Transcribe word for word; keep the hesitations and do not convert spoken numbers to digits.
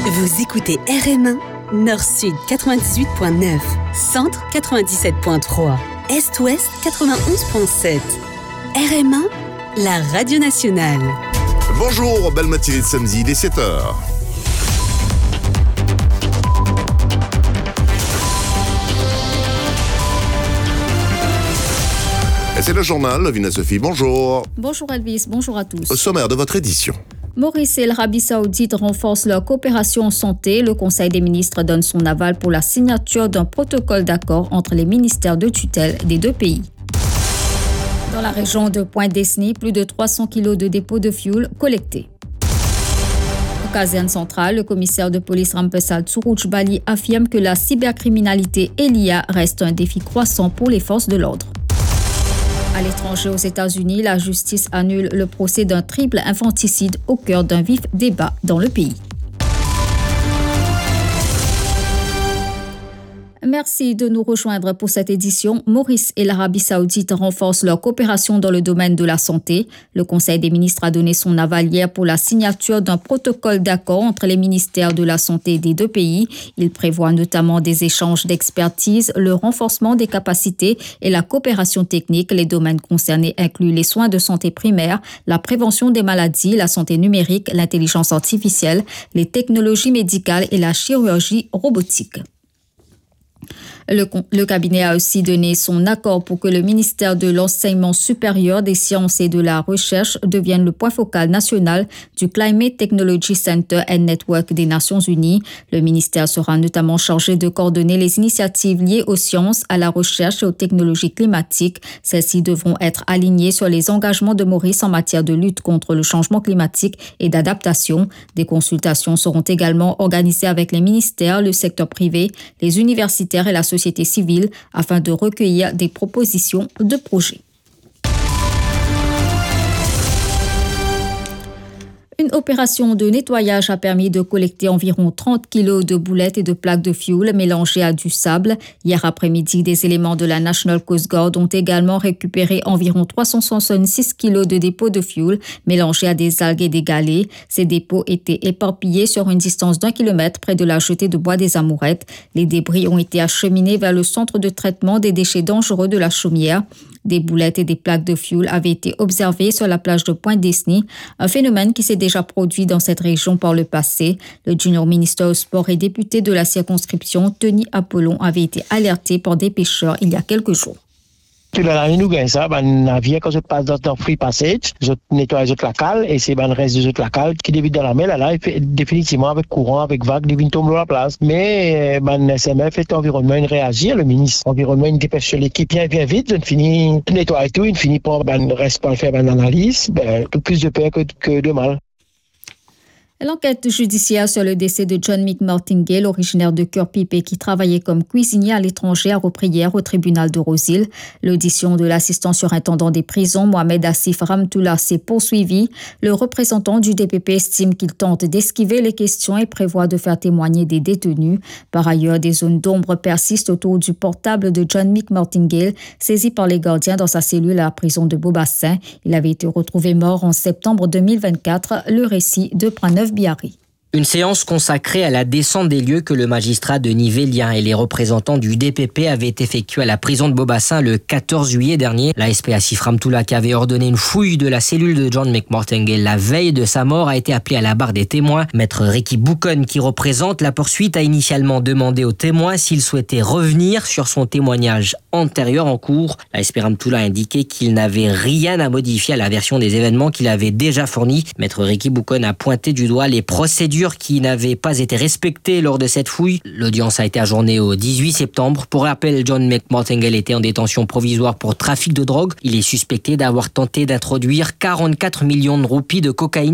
Vous écoutez R M un, Nord-Sud quatre-vingt-dix-huit virgule neuf, Centre quatre-vingt-dix-sept virgule trois, Est-Ouest quatre-vingt-onze virgule sept. R M un, la radio nationale. Bonjour, belle matinée de samedi, il est sept heures. Et c'est le journal, Vina Sophie, bonjour. Bonjour Elvis, bonjour à tous. Au sommaire de votre édition. Maurice et l'Arabie Saoudite renforcent leur coopération en santé. Le Conseil des ministres donne son aval pour la signature d'un protocole d'accord entre les ministères de tutelle des deux pays. Dans la région de Point-Desny, plus de trois cents kilos de dépôts de fioul collectés. Au caserne centrale, le commissaire de police Rampessal Tsurouch Bali affirme que la cybercriminalité et l'I A restent un défi croissant pour les forces de l'ordre. À l'étranger, aux États-Unis, la justice annule le procès d'un triple infanticide au cœur d'un vif débat dans le pays. Merci de nous rejoindre pour cette édition. Maurice et l'Arabie Saoudite renforcent leur coopération dans le domaine de la santé. Le Conseil des ministres a donné son aval hier pour la signature d'un protocole d'accord entre les ministères de la santé des deux pays. Il prévoit notamment des échanges d'expertise, le renforcement des capacités et la coopération technique. Les domaines concernés incluent les soins de santé primaire, la prévention des maladies, la santé numérique, l'intelligence artificielle, les technologies médicales et la chirurgie robotique. Le, le cabinet a aussi donné son accord pour que le ministère de l'Enseignement supérieur, des sciences et de la recherche devienne le point focal national du Climate Technology Center and Network des Nations Unies. Le ministère sera notamment chargé de coordonner les initiatives liées aux sciences, à la recherche et aux technologies climatiques. Celles-ci devront être alignées sur les engagements de Maurice en matière de lutte contre le changement climatique et d'adaptation. Des consultations seront également organisées avec les ministères, le secteur privé, les universitaires et la société civile afin de recueillir des propositions de projets. Une opération de nettoyage a permis de collecter environ trente kilos de boulettes et de plaques de fioul mélangées à du sable. Hier après-midi, des éléments de la National Coast Guard ont également récupéré environ trois cent soixante-six kilos de dépôts de fioul mélangés à des algues et des galets. Ces dépôts étaient éparpillés sur une distance d'un kilomètre près de la jetée de bois des Amourettes. Les débris ont été acheminés vers le centre de traitement des déchets dangereux de la Chaumière. Des boulettes et des plaques de fioul avaient été observées sur la plage de Point-Desny, un phénomène qui s'est déjà produit dans cette région par le passé. Le junior ministre au sport et député de la circonscription, Tony Apollon, avait été alerté par des pêcheurs il y a quelques jours. Tout l'année, nous gagnons ça, ben, navire, quand je passe dans le free passage, je nettoie les autres lacales, et c'est ben, le reste des autres lacales qui dévient dans la mer, là, là, il fait définitivement avec courant, avec vague, il vient tomber à la place. Mais, ben, S M F et l'environnement, il réagit, le ministre, l'environnement, il dépêche l'équipe, bien, bien vite, il finit, nettoie tout, il finit par, ben, reste pas faire, ben, l'analyse, ben, plus de peur que, que de mal. L'enquête judiciaire sur le décès de John McMartingale, originaire de Cœur-Pipé, qui travaillait comme cuisinier à l'étranger, a repris hier au tribunal de Rosehill. L'audition de l'assistant surintendant des prisons, Mohamed Assif Ramtoula, s'est poursuivie. Le représentant du D P P estime qu'il tente d'esquiver les questions et prévoit de faire témoigner des détenus. Par ailleurs, des zones d'ombre persistent autour du portable de John McMartingale, saisi par les gardiens dans sa cellule à la prison de Beaubassin. Il avait été retrouvé mort en septembre deux mille vingt-quatre. Le récit de Pranov Biari. Une séance consacrée à la descente des lieux que le magistrat Denis Vélien et les représentants du D P P avaient effectué à la prison de Beaubassin le quatorze juillet dernier. La S P Assif Ramtoula, qui avait ordonné une fouille de la cellule de John McMartingale la veille de sa mort, a été appelé à la barre des témoins. Maître Ricky Boucon, qui représente la poursuite, a initialement demandé aux témoins s'ils souhaitaient revenir sur son témoignage antérieur en cours. La S P Ramtoula a indiqué qu'il n'avait rien à modifier à la version des événements qu'il avait déjà fournie. Maître Ricky Boucon a pointé du doigt les procédures qui n'avaient pas été respectées lors de cette fouille. L'audience a été ajournée au dix-huit septembre. Pour rappel, John McMartingale était en détention provisoire pour trafic de drogue. Il est suspecté d'avoir tenté d'introduire quarante-quatre millions de roupies de cocaïne